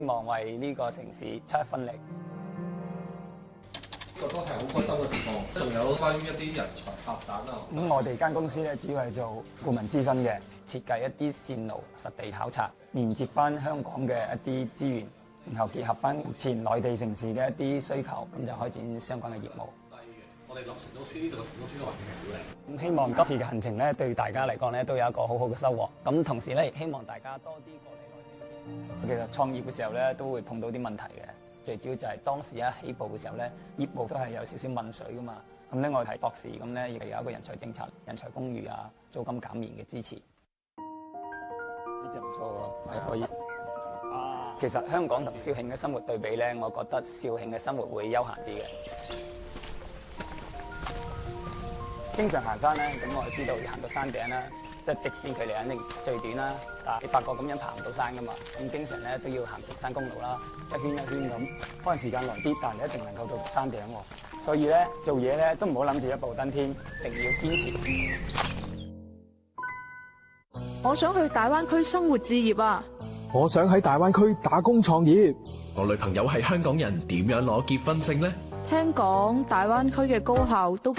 希望為呢個城市出一分力。 呢個都係好開心嘅情況。仲有關於一啲人才發展啊。 咁我哋間公司咧主要係做顧問諮詢嘅，設計一啲線路實地考察，連接翻香港嘅一啲資源，然後結合翻目前內地城市嘅一啲需求，咁就開展相關嘅業務。 我哋諗城中村呢度嘅城中村嘅環境係好靚。 咁希望今次嘅行程咧，對大家嚟講咧，都有一個好好嘅收穫。咁同時咧，亦希望大家多啲過嚟內地。其實創業嘅時候咧，都會碰到啲問題嘅。最主要就係當時一起步嘅時候咧，業務都係有少少問水噶嘛。咁咧，我係博士，咁咧亦係有一個人才政策、人才公寓啊、租金減免嘅支持。呢隻唔錯喎，係可以。其實香港同肇慶嘅生活對比咧，我覺得肇慶嘅生活會悠閒啲嘅。經常行山咧，咁我就知道要行到山頂啦，即係直線距離肯定最短啦。但係你發覺咁樣爬唔到山噶嘛，咁經常咧都要行平山公路啦，一圈一圈咁，可能時間耐啲，但係你一定能夠到山頂喎。所以咧做嘢咧都唔好諗住一步登天，一定要堅持。 我想去大灣區生活置業啊！ 我想喺大灣區打工創業。 我女朋友係香港人，點樣攞結婚證呢？ 聽講大灣區嘅高校都幾